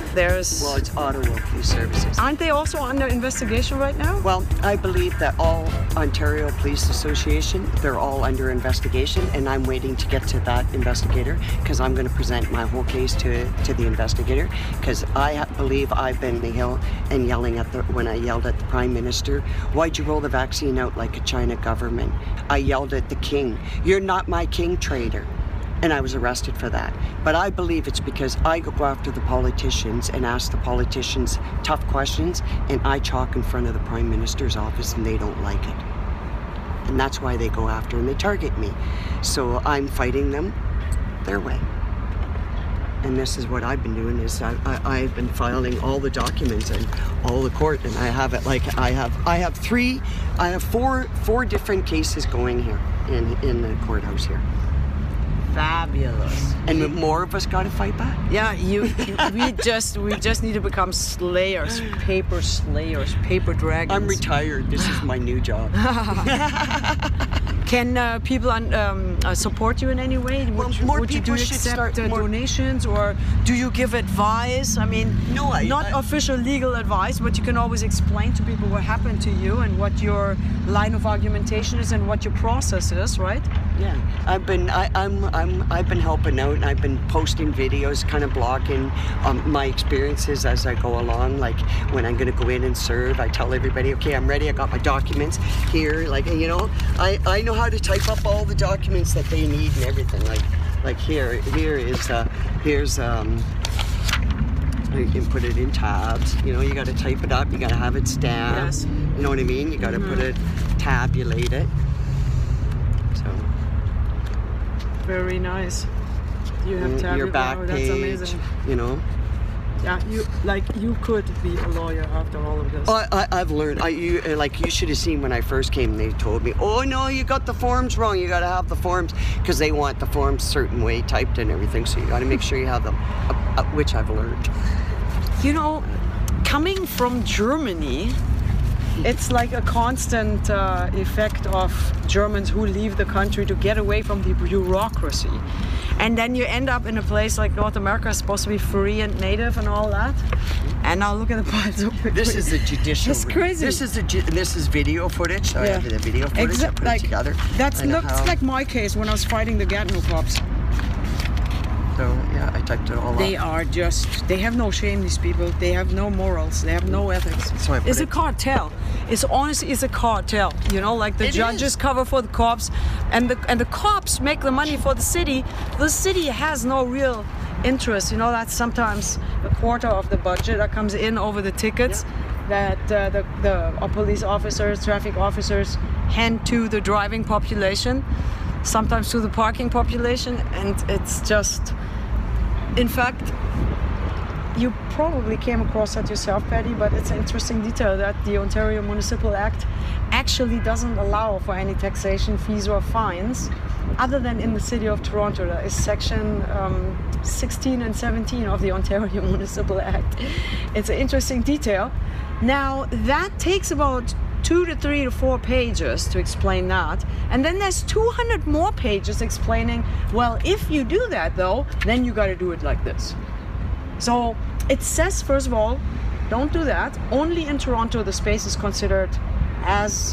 There's... Well, it's Ottawa Police Services. Aren't they also under investigation right now? Well, I believe that all Ontario Police Association, they're all under investigation, and I'm waiting to get to that investigator because I'm going to present my whole case to the investigator because I believe I've been in the hill and yelling when I yelled at the Prime Minister, why'd you roll the vaccine out like a China government? I yelled at the King, you're not my king, traitor. And I was arrested for that. But I believe it's because I go after the politicians and ask the politicians tough questions, and I chalk in front of the Prime Minister's office and they don't like it. And that's why they go after and they target me. So I'm fighting them their way. And this is what I've been doing is I've been filing all the documents and all the court, and I have it like I have four different cases going here in the courthouse here. Fabulous. And more of us got to fight back. Yeah, we just need to become slayers, paper dragons. I'm retired. This is my new job. Can people support you in any way? Would you accept donations, or do you give advice? I mean, not official legal advice, but you can always explain to people what happened to you and what your line of argumentation is and what your process is, right? Yeah, I've been helping out, and I've been posting videos, kind of blogging my experiences as I go along. Like when I'm going to go in and serve, I tell everybody, okay, I'm ready. I got my documents here. Like, you know, I know how to type up all the documents that they need and everything. Like here's you can put it in tabs. You know, you got to type it up. You got to have it stamped. Yes. You know what I mean? You got to put it, tabulate it. So. Very nice. You have tabulate. Your back page. That's amazing. You know. Yeah, you could be a lawyer after all of this. I've learned. You should have seen when I first came. They told me, "Oh no, you got the forms wrong. You got to have the forms because they want the forms certain way typed and everything. So you got to make sure you have them," which I've learned. You know, coming from Germany, it's like a constant effect of Germans who leave the country to get away from the bureaucracy. And then you end up in a place like North America, is supposed to be free and native and all that. And now look at the piles of quickly. This is the judicial. It's crazy. This is video footage. So yeah. I have the video footage. I put it together. That looks like my case when I was fighting the Gatineau cops. So yeah, I typed it all up. They have no shame, these people. They have no morals. They have no ethics. So it's a cartel. It's honestly, it's a cartel. You know, like the judges cover for the cops, and the cops make the money for the city. The city has no real interest. You know, that's sometimes a quarter of the budget that comes in over the tickets that the police officers, traffic officers hand to the driving population, sometimes to the parking population, and it's just. In fact, you probably came across that yourself, Patty, but it's an interesting detail that the Ontario Municipal Act actually doesn't allow for any taxation, fees or fines, other than in the city of Toronto. That is section 16 and 17 of the Ontario Municipal Act. It's an interesting detail. Now, that takes about 2 to 3 to 4 pages to explain that. And then there's 200 more pages explaining, well, if you do that though, then you got to do it like this. So it says, first of all, don't do that. Only in Toronto the space is considered as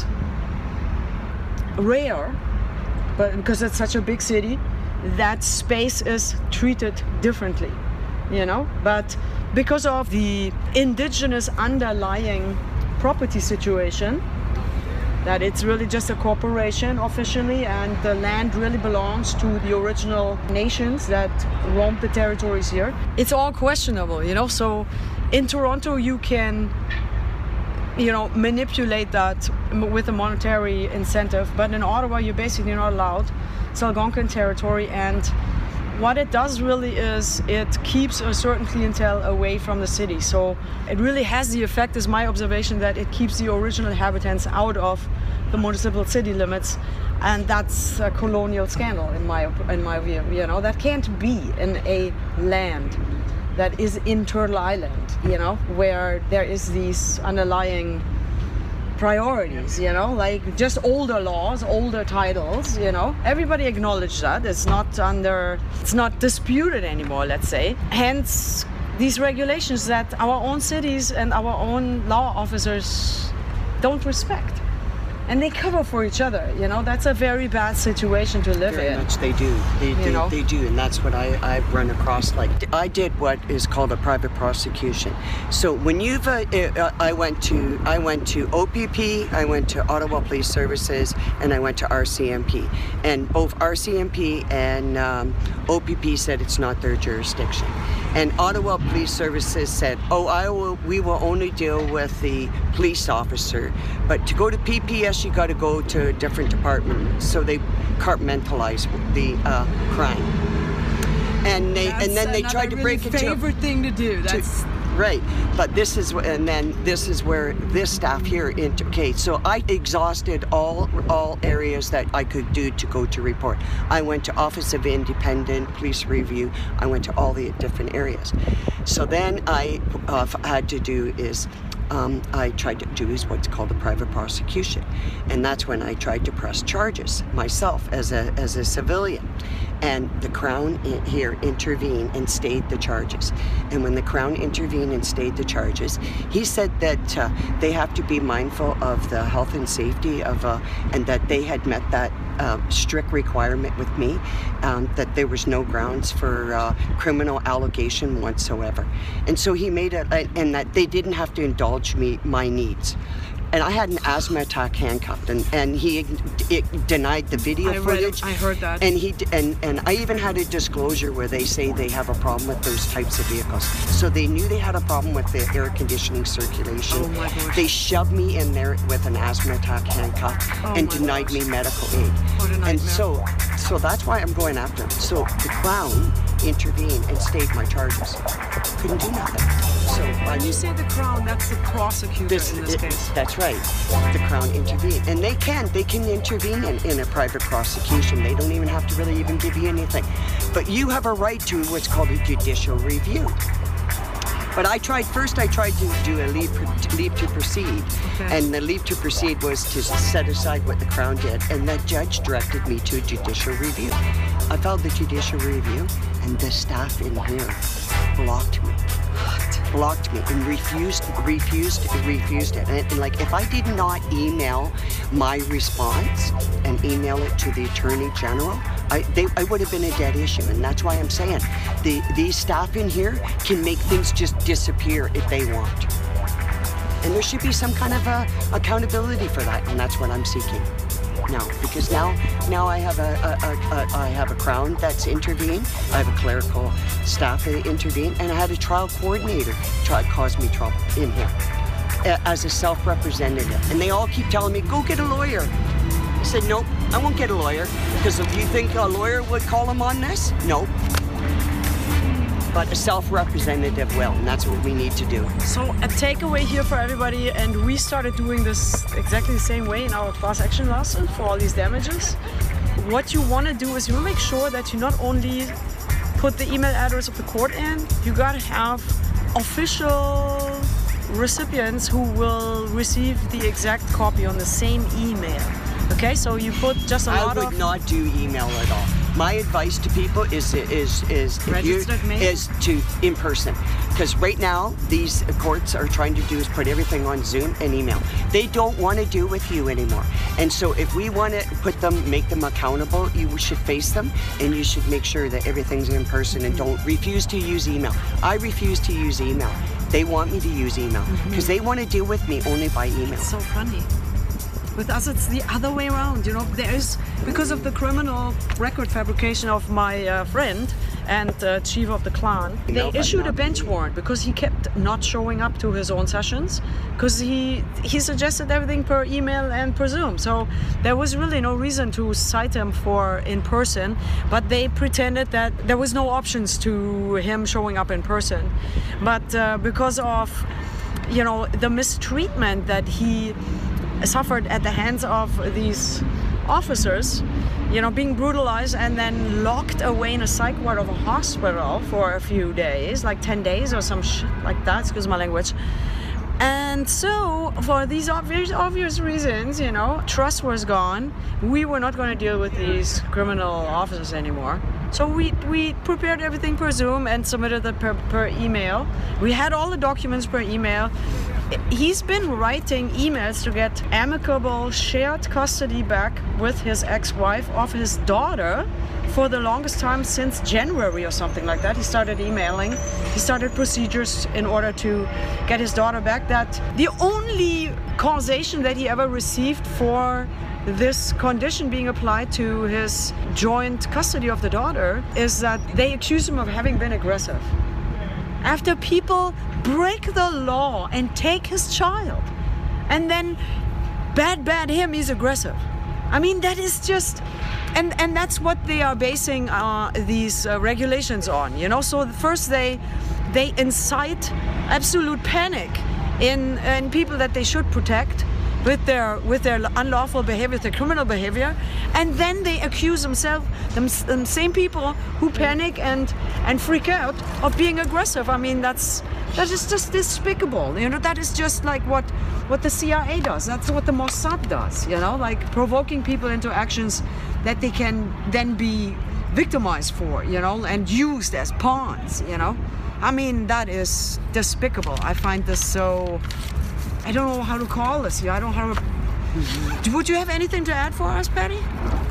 rare, but because it's such a big city, that space is treated differently, you know. But because of the indigenous underlying property situation, that it's really just a corporation officially, and the land really belongs to the original nations that roamed the territories here. It's all questionable, you know. So in Toronto you can, you know, manipulate that with a monetary incentive, but in Ottawa you're basically not allowed. It's Algonquin territory, and what it does really is it keeps a certain clientele away from the city. So it really has the effect, is my observation, that it keeps the original inhabitants out of the municipal city limits, and that's a colonial scandal in my view. You know, that can't be in a land that is in Turtle Island, you know, where there is these underlying priorities, you know, like just older laws, older titles, you know. Everybody acknowledged that. It's not disputed anymore, let's say. Hence, these regulations that our own cities and our own law officers don't respect. And they cover for each other, you know. That's a very bad situation to live in. Very much they do. They do, and that's what I've run across. Like, I did what is called a private prosecution. So when you've, I went to OPP, I went to Ottawa Police Services, and I went to RCMP. And both RCMP and OPP said it's not their jurisdiction. And Ottawa Police Services said, we will only deal with the police officer. But to go to PPS, you got to go to a different department. So they compartmentalize the crime. And then they tried to break it to... That's a favorite thing to do. Right, but this is where this staff here so I exhausted all areas that I could do to go to report. I went to Office of Independent Police Review. I went to all the different areas. So then I had to do is I tried to do what's called a private prosecution, and that's when I tried to press charges myself as a civilian. And the Crown here intervened and stayed the charges. And when the Crown intervened and stayed the charges, he said that they have to be mindful of the health and safety of, and that they had met that strict requirement with me, that there was no grounds for criminal allegation whatsoever. And so he made it, and that they didn't have to indulge my needs. And I had an asthma attack handcuffed, and he denied the video footage. I heard that. And I even had a disclosure where they say they have a problem with those types of vehicles. So they knew they had a problem with the air conditioning circulation. Oh my gosh. They shoved me in there with an asthma attack handcuff and denied me medical aid. What a nightmare. And so that's why I'm going after him. So the Crown intervened and stayed my charges. Couldn't do nothing. So when you say the Crown, that's the prosecutor in this case. That's right. The Crown intervened. And they can intervene in a private prosecution. They don't even have to really even give you anything. But you have a right to what's called a judicial review. But I tried to do a leave to proceed. Okay. And the leave to proceed was to set aside what the Crown did. And the judge directed me to a judicial review. I filed the judicial review, and the staff in here blocked me. Blocked me and refused it. And like, if I did not email my response and email it to the Attorney General, I would have been a dead issue. And that's why I'm saying these staff in here can make things just disappear if they want. And there should be some kind of accountability for that, and that's what I'm seeking. No, because now I have a Crown that's intervened. I have a clerical staff that intervened, and I had a trial coordinator cause me trouble in here as a self-representative. And they all keep telling me, go get a lawyer. I said, nope, I won't get a lawyer, because if you think a lawyer would call him on this, nope. But a self-representative will, and that's what we need to do. So a takeaway here for everybody, and we started doing this exactly the same way in our class action lawsuit for all these damages. What you want to do is you make sure that you not only put the email address of the court in, you got to have official recipients who will receive the exact copy on the same email. Okay, so you put just a lot of... I would not do email at all. My advice to people is to in person, because right now these courts are trying to do is put everything on Zoom and email. They don't want to do with you anymore, and so if we want to make them accountable, you should face them, and you should make sure that everything's in person, and don't refuse to use email. I refuse to use email. They want me to use email because they want to deal with me only by email. It's so funny. With us, it's the other way around. You know, there is, because of the criminal record fabrication of my friend and chief of the clan, they issued a bench warrant because he kept not showing up to his own sessions, because he suggested everything per email and per Zoom. So there was really no reason to cite him for in person, but they pretended that there was no options to him showing up in person. But because of, you know, the mistreatment that he suffered at the hands of these officers, you know, being brutalized and then locked away in a psych ward of a hospital for a few days, like 10 days or some shit like that, excuse my language. And so, for these obvious reasons, you know, trust was gone. We were not going to deal with these criminal officers anymore. So we prepared everything per Zoom and submitted it per email. We had all the documents per email. He's been writing emails to get amicable shared custody back with his ex-wife of his daughter for the longest time, since January or something like that. He started emailing. He started procedures in order to get his daughter back. That the only causation that he ever received for this condition being applied to his joint custody of the daughter is that they accuse him of having been aggressive. After people break the law and take his child, and then bad him, he's aggressive. I mean, that is just, and that's what they are basing these regulations on, you know. So first they incite absolute panic in people that they should protect with their unlawful behavior, their criminal behavior, and then they accuse them same people who panic and freak out of being aggressive. I mean, that is just despicable. You know, that is just like what the CIA does. That's what the Mossad does. You know, like provoking people into actions that they can then be victimized for. You know, and used as pawns. You know, I mean, that is despicable. I find this so. I don't know how to call this here. I don't know how to... Would you have anything to add for us, Patty?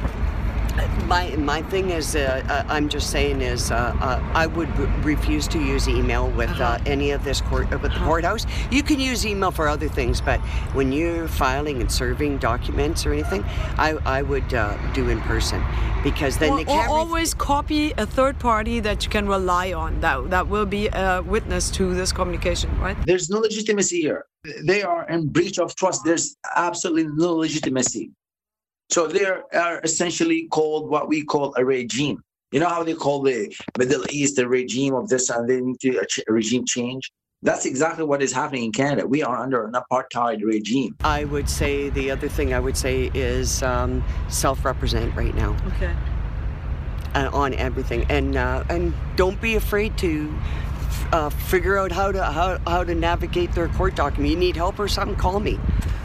My thing is, I'm just saying is, I would refuse to use email with any of this with the courthouse. You can use email for other things, but when you're filing and serving documents or anything, I would do in person, because then they can't. Always copy a third party that you can rely on. That will be a witness to this communication, right? There's no legitimacy here. They are in breach of trust. There's absolutely no legitimacy. So they are essentially called what we call a regime. You know how they call the Middle East the regime of this, and they need to a regime change? That's exactly what is happening in Canada. We are under an apartheid regime. I would say the other thing I would say is self-represent right now. Okay. On everything, and don't be afraid to figure out how to navigate their court document. You need help or something, call me.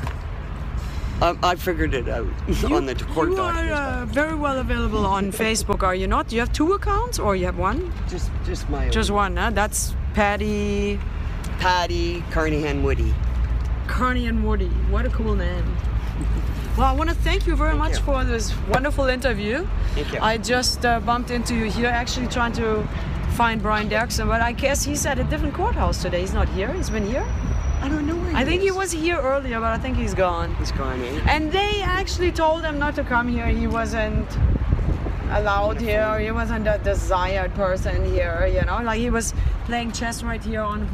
I figured it out on the court document. You are very well available on Facebook, are you not? You have 2 accounts, or you have one? Just my own. Just one, huh? That's Patty Carnahan Woody. Carnahan Woody. What a cool name. Well, I want to thank you very much for this wonderful interview. Thank you. I just bumped into you here, actually trying to find Brian Derksen, but I guess he's at a different courthouse today. He's not here. He's been here. I don't know where he is. I think he was here earlier, but I think he's gone. He's gone, eh? And they actually told him not to come here. He wasn't allowed here. He wasn't a desired person here, you know. Like, he was playing chess right here on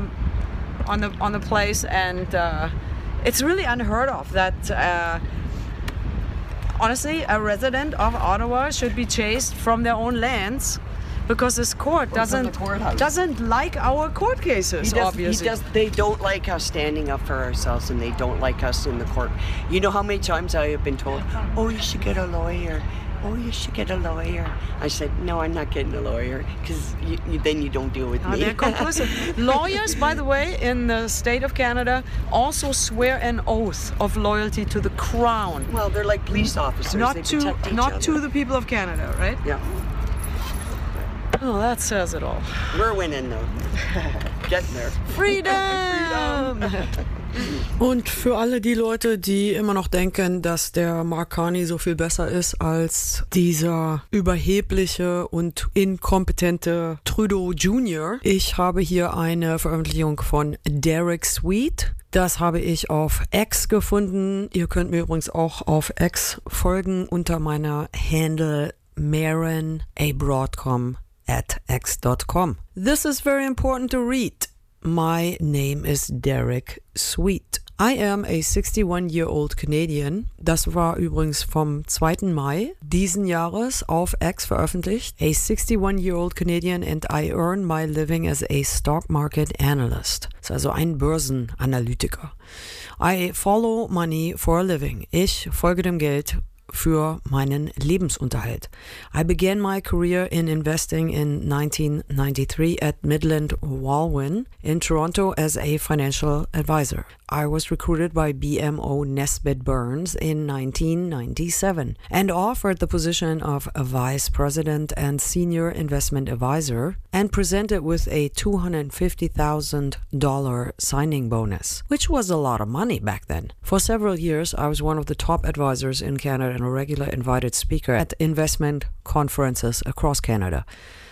the place, and it's really unheard of that. Honestly, a resident of Ottawa should be chased from their own lands, because this court doesn't like our court cases, obviously. They don't like us standing up for ourselves, and they don't like us in the court. You know how many times I have been told, oh, you should get a lawyer. Oh, you should get a lawyer. I said, no, I'm not getting a lawyer, because then you don't deal with me. They're complicit. Lawyers, by the way, in the state of Canada, also swear an oath of loyalty to the Crown. Well, they're like police officers. Not to the people of Canada, right? Yeah. Oh, that says it all. We're winning, though. Getting there. Freedom! Und für alle die Leute, die immer noch denken, dass der Mark Carney so viel besser ist als dieser überhebliche und inkompetente Trudeau Jr., ich habe hier eine Veröffentlichung von Derek Sweet. Das habe ich auf X gefunden. Ihr könnt mir übrigens auch auf X folgen unter meiner Handle Maren A. Broadcom @x.com. This is very important to read. My name is Derek Sweet. I am a 61-year-old Canadian. Das war übrigens vom 2. Mai diesen Jahres auf X veröffentlicht. A 61-year-old Canadian and I earn my living as a stock market analyst. Das ist also ein Börsenanalytiker. I follow money for a living. Ich folge dem Geld für meinen Lebensunterhalt. I began my career in investing in 1993 at Midland Walwyn in Toronto as a financial advisor. I was recruited by BMO Nesbitt Burns in 1997 and offered the position of a vice president and senior investment advisor and presented with a $250,000 signing bonus, which was a lot of money back then. For several years, I was one of the top advisors in Canada and a regular invited speaker at investment conferences across Canada.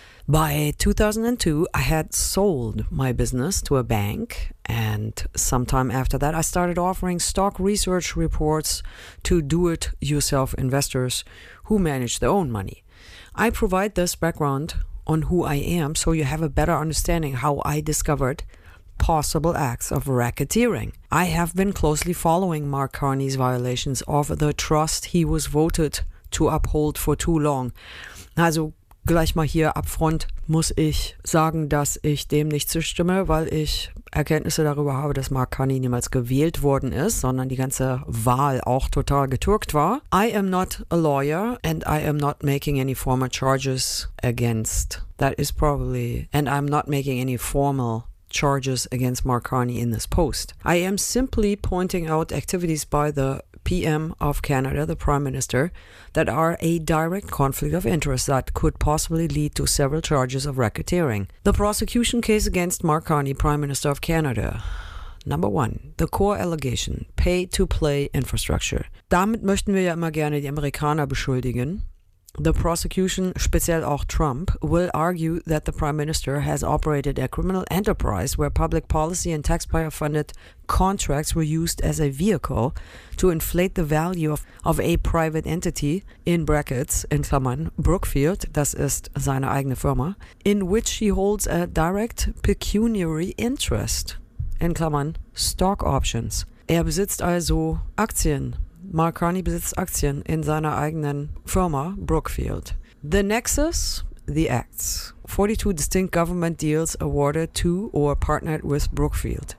By 2002, I had sold my business to a bank, and sometime after that, I started offering stock research reports to do-it-yourself investors who manage their own money. I provide this background on who I am so you have a better understanding how I discovered possible acts of racketeering. I have been closely following Mark Carney's violations of the trust he was voted to uphold for too long. Also gleich mal hier upfront muss ich sagen, dass ich dem nicht zustimme, weil ich Erkenntnisse darüber habe, dass Mark Carney niemals gewählt worden ist, sondern die ganze Wahl auch total getürkt war. I am not a lawyer and I am not making any formal charges against. That is probably, and I'm not making any formal charges against Mark Carney in this post. I am simply pointing out activities by the PM of Canada, the Prime Minister, that are a direct conflict of interest that could possibly lead to several charges of racketeering. The prosecution case against Mark Carney, Prime Minister of Canada. Number 1, the core allegation, pay-to-play infrastructure. Damit möchten wir ja immer gerne die Amerikaner beschuldigen. The prosecution, speziell auch Trump, will argue that the Prime Minister has operated a criminal enterprise where public policy and taxpayer-funded contracts were used as a vehicle to inflate the value of a private entity, in brackets, in Klammern, Brookfield, das ist seine eigene Firma, in which he holds a direct pecuniary interest, in Klammern, stock options. Er besitzt also Aktien. Mark Carney besitzt Aktien in seiner eigenen Firma Brookfield. The nexus, the acts. 42 distinct government deals awarded to or partnered with Brookfield.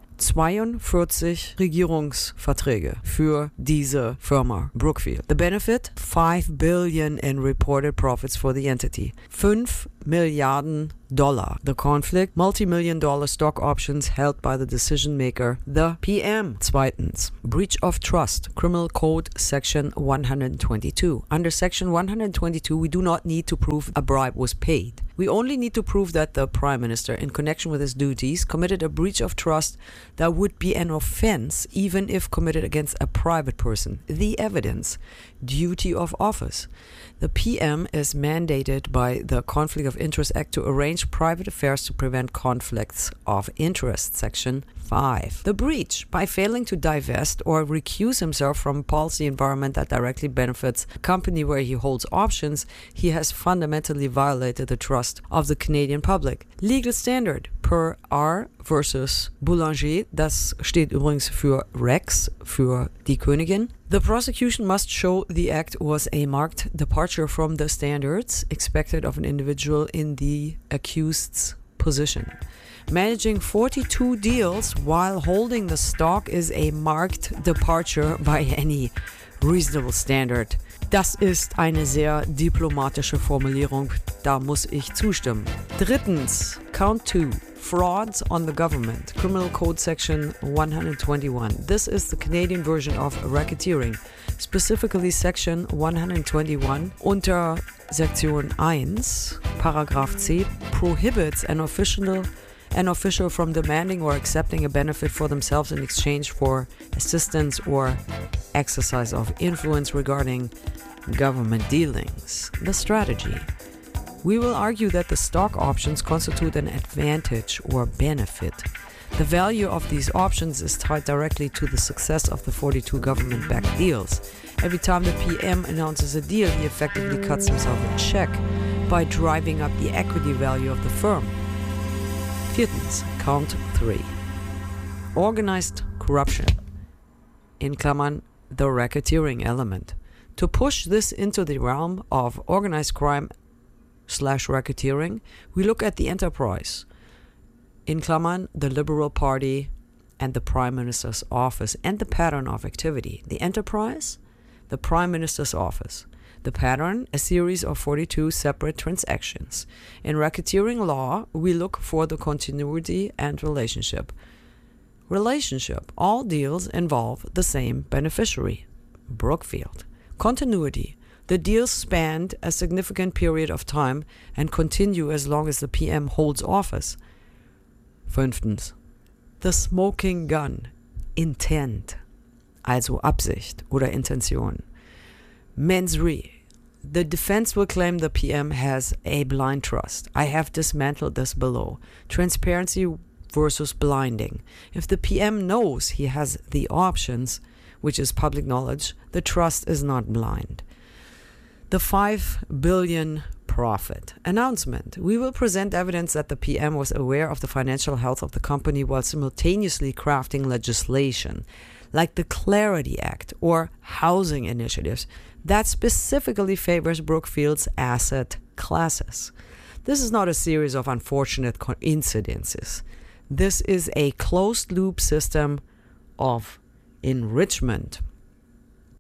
42 Regierungsverträge für diese Firma Brookfield. The benefit? $5 billion in reported profits for the entity. $5 Milliarden. The conflict? Multi-million-dollar stock options held by the decision maker, the PM. Zweitens, breach of trust, Criminal Code Section 122. Under Section 122, we do not need to prove a bribe was paid. We only need to prove that the Prime Minister, in connection with his duties, committed a breach of trust that would be an offense even if committed against a private person. The evidence, duty of office. The PM is mandated by the Conflict of Interest Act to arrange private affairs to prevent conflicts of interest, Section 5. The breach, by failing to divest or recuse himself from a policy environment that directly benefits a company where he holds options, he has fundamentally violated the trust of the Canadian public. Legal standard, per R versus Boulanger, das steht übrigens für Rex, für die Königin. The prosecution must show the act was a marked departure from the standards expected of an individual in the accused's position. Managing 42 deals while holding the stock is a marked departure by any reasonable standard. Das ist eine sehr diplomatische Formulierung, da muss ich zustimmen. Drittens, Count 2. Frauds on the government, Criminal Code Section 121. This is the Canadian version of racketeering, specifically Section 121 unter Sektion 1, Paragraph C, prohibits an official from demanding or accepting a benefit for themselves in exchange for assistance or exercise of influence regarding government dealings. The strategy. We will argue that the stock options constitute an advantage or benefit. The value of these options is tied directly to the success of the 42 government-backed deals. Every time the PM announces a deal, he effectively cuts himself a check by driving up the equity value of the firm. Viertens, Count 3. Organized corruption, in Klammern, the racketeering element. To push this into the realm of organized crime/racketeering, we look at the enterprise, in Klammern, the Liberal Party and the Prime Minister's office, and the pattern of activity. The enterprise, the Prime Minister's office. The pattern, a series of 42 separate transactions. In racketeering law, we look for the continuity and relationship. Relationship. All deals involve the same beneficiary, Brookfield. Continuity. The deals spanned a significant period of time and continue as long as the PM holds office. Fünftens. The smoking gun. Intent. Also Absicht oder Intention. Mens rea. The defense will claim the PM has a blind trust. I have dismantled this below. Transparency versus blinding. If the PM knows he has the options, which is public knowledge, the trust is not blind. The 5 billion profit announcement. We will present evidence that the PM was aware of the financial health of the company while simultaneously crafting legislation, like the Clarity Act or housing initiatives, that specifically favors Brookfield's asset classes. This is not a series of unfortunate coincidences. This is a closed-loop system of enrichment.